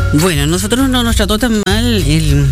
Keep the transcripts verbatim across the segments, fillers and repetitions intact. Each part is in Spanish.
Bueno, nosotros no nos trató tan mal el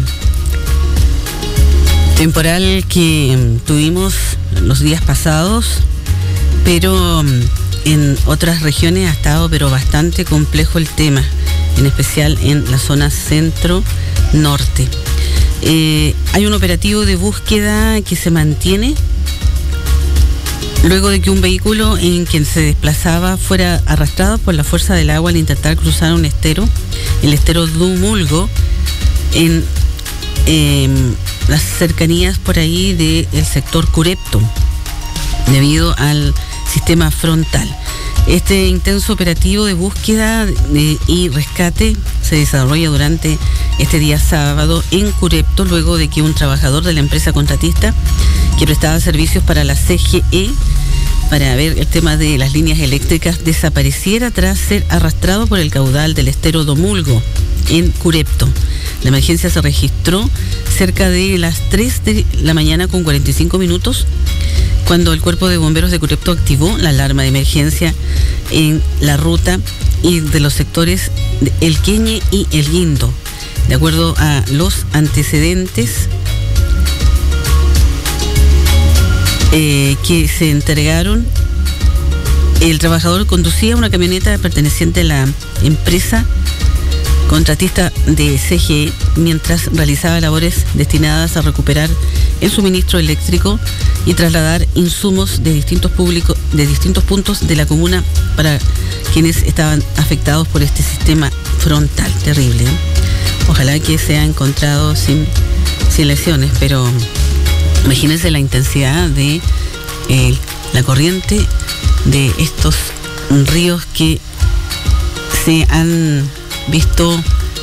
temporal que tuvimos los días pasados, pero en otras regiones ha estado pero bastante complejo el tema, en especial en la zona centro-norte. Eh, hay un operativo de búsqueda que se mantiene luego de que un vehículo en quien se desplazaba fuera arrastrado por la fuerza del agua al intentar cruzar un estero, el estero Dumulgo, en eh, las cercanías por ahí del sector Curepto, debido al sistema frontal. Este intenso operativo de búsqueda de, y rescate se desarrolla durante este día sábado en Curepto, luego de que un trabajador de la empresa contratista que prestaba servicios para la C G E para ver el tema de las líneas eléctricas desapareciera tras ser arrastrado por el caudal del estero Dumulgo en Curepto. La emergencia se registró cerca de las tres de la mañana con cuarenta y cinco minutos, cuando el cuerpo de bomberos de Curepto activó la alarma de emergencia en la ruta y de los sectores de El Queñe y El Guindo. De acuerdo a los antecedentes eh, que se entregaron, el trabajador conducía una camioneta perteneciente a la empresa contratista de C G E mientras realizaba labores destinadas a recuperar el suministro eléctrico y trasladar insumos de distintos públicos, de distintos puntos de la comuna para quienes estaban afectados por este sistema frontal terrible. Ojalá que sea encontrado sin, sin lesiones, pero imagínense la intensidad de eh, la corriente de estos ríos que se han visto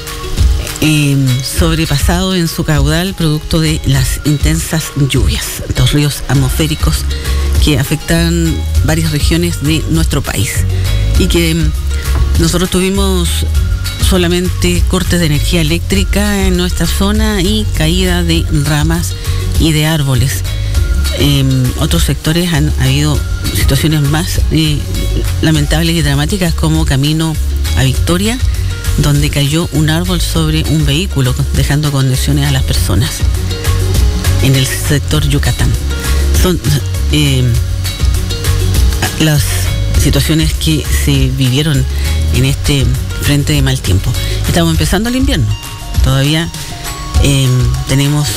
eh, sobrepasado en su caudal producto de las intensas lluvias, los ríos atmosféricos que afectan varias regiones de nuestro país, y que nosotros tuvimos solamente cortes de energía eléctrica en nuestra zona y caída de ramas y de árboles. En otros sectores han habido situaciones más eh, lamentables y dramáticas, como camino a Victoria, donde cayó un árbol sobre un vehículo, dejando condiciones a las personas en el sector Yucatán. Son eh, las situaciones que se vivieron en este frente de mal tiempo. Estamos empezando el invierno, todavía eh, tenemos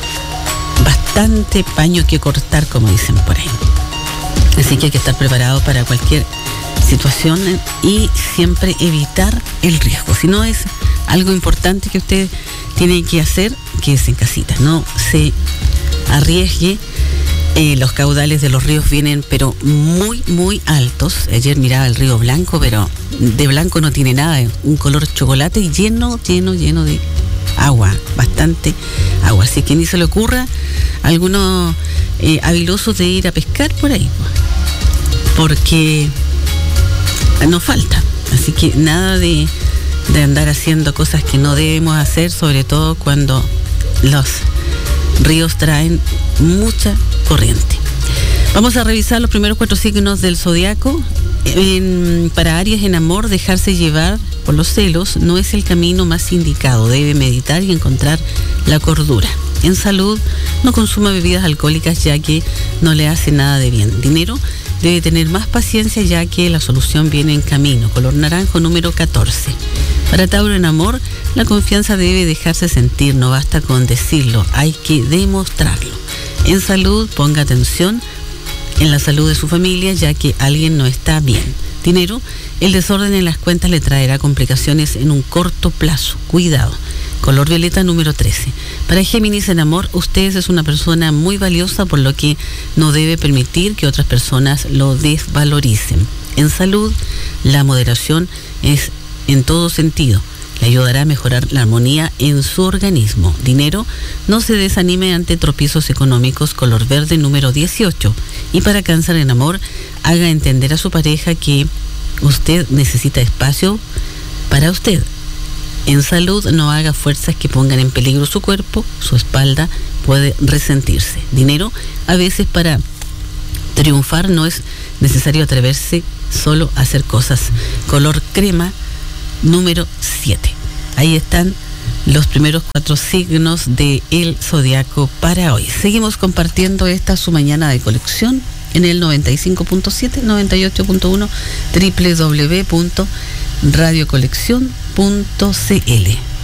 bastante paño que cortar, como dicen por ahí. Así que hay que estar preparado para cualquier situación y siempre evitar el riesgo. Si no es algo importante que usted tiene que hacer, quédese en casita, no se arriesgue. Eh, los caudales de los ríos vienen pero muy muy altos. Ayer miraba el río Blanco, pero de blanco no tiene nada, un color chocolate y lleno, lleno, lleno de agua, bastante agua. Así que ni se le ocurra a algunos eh, habilosos de ir a pescar por ahí, porque nos falta. Así que nada de, de andar haciendo cosas que no debemos hacer, sobre todo cuando los ríos traen mucha corriente. Vamos a revisar los primeros cuatro signos del zodiaco. En, para Aries, en amor, dejarse llevar por los celos no es el camino más indicado. Debe meditar y encontrar la cordura. En salud, no consuma bebidas alcohólicas, ya que no le hace nada de bien. Dinero, debe tener más paciencia, ya que la solución viene en camino. Color naranjo, número catorce. Para Tauro, en amor, la confianza debe dejarse sentir, no basta con decirlo, hay que demostrarlo. En salud, ponga atención en la salud de su familia, ya que alguien no está bien. Dinero, el desorden en las cuentas le traerá complicaciones en un corto plazo. Cuidado. Color violeta, número trece. Para Géminis, en amor, usted es una persona muy valiosa, por lo que no debe permitir que otras personas lo desvaloricen. En salud, la moderación es en todo sentido. Le ayudará a mejorar la armonía en su organismo. Dinero, no se desanime ante tropiezos económicos. Color verde, número dieciocho. Y para Cáncer, en amor, haga entender a su pareja que usted necesita espacio para usted. En salud, no haga fuerzas que pongan en peligro su cuerpo, su espalda puede resentirse. Dinero, a veces para triunfar no es necesario atreverse solo a hacer cosas. Color crema, número siete. Ahí están los primeros cuatro signos del zodiaco para hoy. Seguimos compartiendo esta su mañana de colección en el noventa y cinco punto siete, noventa y ocho punto uno, doble u doble u doble u punto radio colección punto c l.